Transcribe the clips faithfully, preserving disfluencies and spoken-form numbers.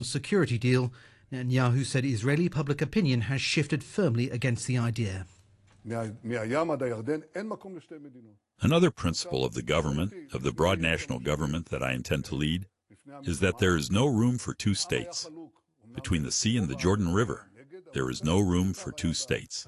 security deal, Netanyahu said Israeli public opinion has shifted firmly against the idea. Another principle of the government, of the broad national government that I intend to lead, is that there is no room for two states. Between the sea and the Jordan River, there is no room for two states.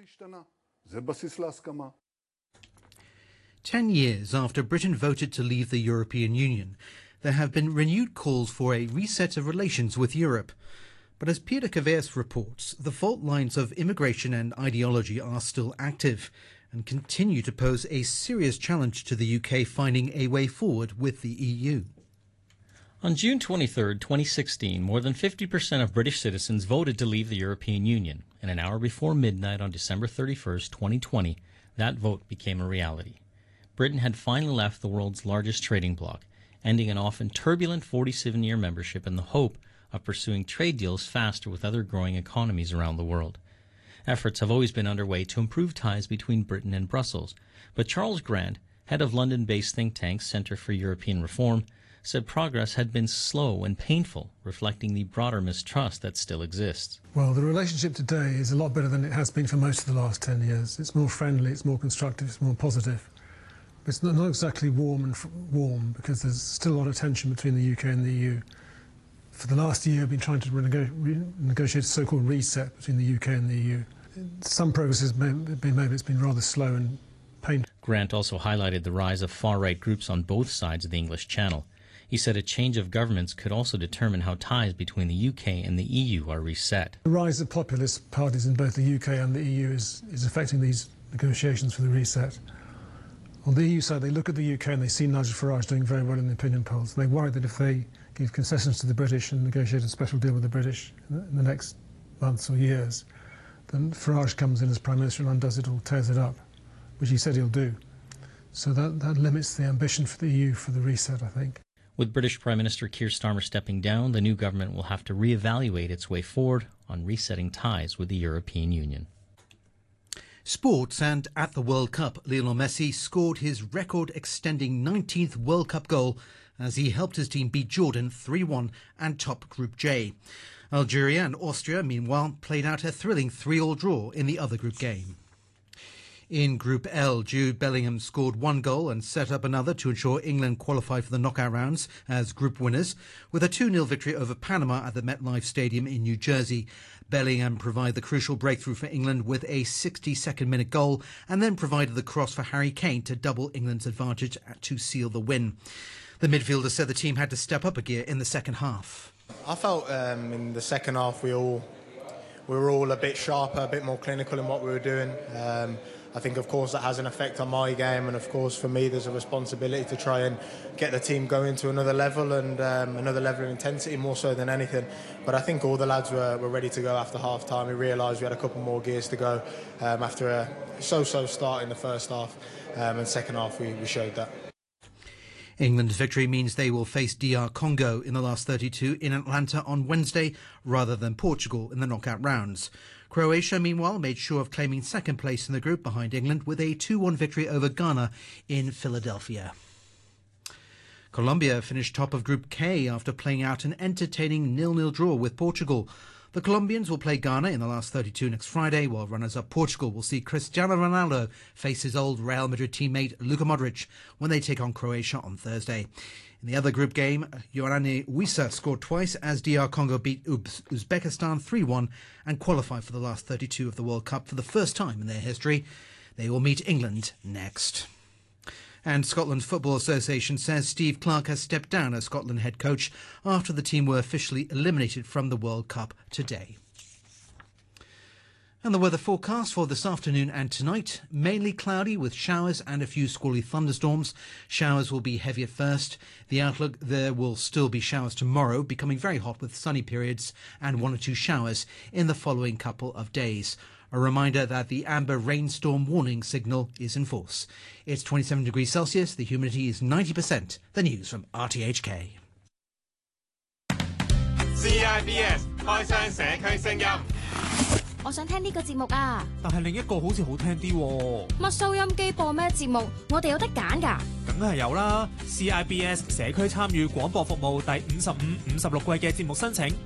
Ten years after Britain voted to leave the European Union, there have been renewed calls for a reset of relations with Europe. But as Peter Caveas reports, the fault lines of immigration and ideology are still active and continue to pose a serious challenge to the U K finding a way forward with the E U. On June twenty-third, twenty sixteen, more than fifty percent of British citizens voted to leave the European Union, and an hour before midnight on December thirty-first, twenty twenty, that vote became a reality. Britain had finally left the world's largest trading bloc, ending an often turbulent forty-seven-year membership in the hope of pursuing trade deals faster with other growing economies around the world. Efforts have always been underway to improve ties between Britain and Brussels, but Charles Grant, head of London-based think tank Centre for European Reform, said progress had been slow and painful, reflecting the broader mistrust that still exists. Well, the relationship today is a lot better than it has been for most of the last ten years. It's more friendly, it's more constructive, it's more positive. But it's not, not exactly warm and f warm because there's still a lot of tension between the U K and the E U. For the last year, I've been trying to renegotiate a so-called reset between the U K and the E U. Some progress has been made, but it's been rather slow and painful. Grant also highlighted the rise of far-right groups on both sides of the English Channel. He said a change of governments could also determine how ties between the U K and the E U are reset. The rise of populist parties in both the U K and the E U is, is affecting these negotiations for the reset. On the E U side, they look at the U K and they see Nigel Farage doing very well in the opinion polls. And they worry that if they give concessions to the British and negotiate a special deal with the British in the next months or years, then Farage comes in as Prime Minister and undoes it all, tears it up, which he said he'll do. So that, that limits the ambition for the E U for the reset, I think. With British Prime Minister Keir Starmer stepping down, the new government will have to re-evaluate its way forward on resetting ties with the European Union. Sports, and at the World Cup, Lionel Messi scored his record-extending nineteenth World Cup goal as he helped his team beat Jordan three one and top Group J. Algeria and Austria, meanwhile, played out a thrilling three all draw in the other group game. In Group L, Jude Bellingham scored one goal and set up another to ensure England qualified for the knockout rounds as group winners, with a two nil victory over Panama at the MetLife Stadium in New Jersey. Bellingham provided the crucial breakthrough for England with a sixty-second minute goal and then provided the cross for Harry Kane to double England's advantage to seal the win. The midfielder said the team had to step up a gear in the second half. I felt um, in the second half we all we were all a bit sharper, a bit more clinical in what we were doing. Um, I think, of course, that has an effect on my game, and of course, for me, there's a responsibility to try and get the team going to another level and um, another level of intensity, more so than anything. But I think all the lads were, were ready to go after half time. We realised we had a couple more gears to go um, after a so-so start in the first half, um, and second half we, we showed that. England's victory means they will face D R Congo in the last thirty-two in Atlanta on Wednesday, rather than Portugal in the knockout rounds. Croatia, meanwhile, made sure of claiming second place in the group behind England with a two one victory over Ghana in Philadelphia. Colombia finished top of Group K after playing out an entertaining nil nil draw with Portugal. The Colombians will play Ghana in the last thirty-two next Friday, while runners-up Portugal will see Cristiano Ronaldo face his old Real Madrid teammate Luka Modric when they take on Croatia on Thursday. In the other group game, Yorane Wissa scored twice as D R Congo beat Uzbekistan three one and qualified for the last thirty-two of the World Cup for the first time in their history. They will meet England next. And Scotland Football Association says Steve Clarke has stepped down as Scotland head coach after the team were officially eliminated from the World Cup today. And the weather forecast for this afternoon and tonight, mainly cloudy with showers and a few squally thunderstorms. Showers will be heavy at first. The outlook, there will still be showers tomorrow, becoming very hot with sunny periods and one or two showers in the following couple of days. A reminder that the amber rainstorm warning signal is in force. It's twenty-seven degrees Celsius, the humidity is ninety percent. The news from R T H K. C I B S 開箱社區聲音。 我想聽呢個節目啊。 但係另一個好似好聽啲喎。 乜收音機播咩節目？我哋有得揀㗎。 梗係有啦 ！C I B S 社區參與廣播服務第五十五、五十六季嘅節目申請